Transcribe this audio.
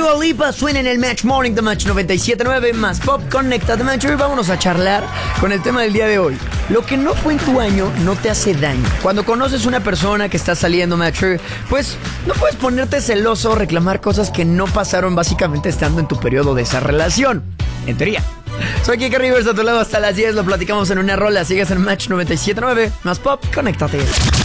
Dua Lipa suena en el Match Morning de Match 97.9 más Pop. Conéctate, Matcher, y vámonos a charlar con el tema del día de hoy. Lo que no fue en tu año no te hace daño. Cuando conoces una persona que está saliendo, Matcher, pues no puedes ponerte celoso o reclamar cosas que no pasaron básicamente estando en tu periodo de esa relación. En teoría. Soy Kike Rivers, a tu lado hasta las 10. Lo platicamos en una rola. Sigues en Match 97.9 más Pop. Conéctate.